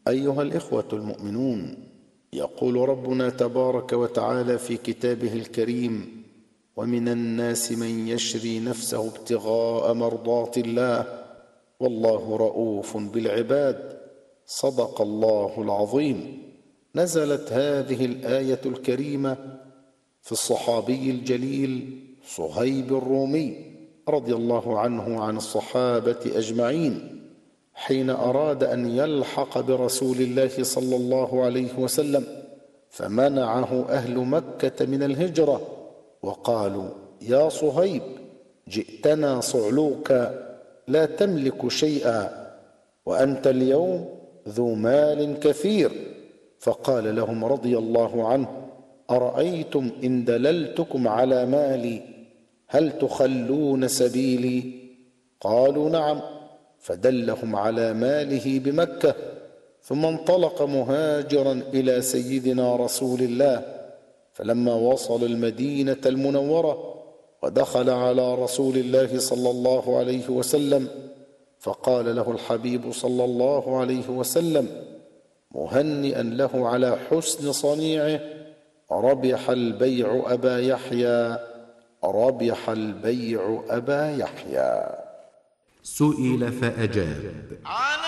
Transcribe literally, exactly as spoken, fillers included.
أيها الإخوة المؤمنون، يقول ربنا تبارك وتعالى في كتابه الكريم: ومن الناس من يشري نفسه ابتغاء مرضات الله والله رؤوف بالعباد. صدق الله العظيم. نزلت هذه الآية الكريمة في الصحابي الجليل صهيب الرومي رضي الله عنه عن الصحابة أجمعين، حين أراد أن يلحق برسول الله صلى الله عليه وسلم، فمنعه أهل مكة من الهجرة وقالوا: يا صهيب، جئتنا صعلوكا لا تملك شيئا، وأنت اليوم ذو مال كثير. فقال لهم رضي الله عنه: أرأيتم إن دللتكم على مالي هل تخلون سبيلي؟ قالوا: نعم. فدلهم على ماله بمكة، ثم انطلق مهاجرا إلى سيدنا رسول الله. فلما وصل المدينة المنورة ودخل على رسول الله صلى الله عليه وسلم، فقال له الحبيب صلى الله عليه وسلم مهنئا له على حسن صنيعه: ربح البيع أبا يحيى، ربح البيع أبا يحيى. سئل فأجاب: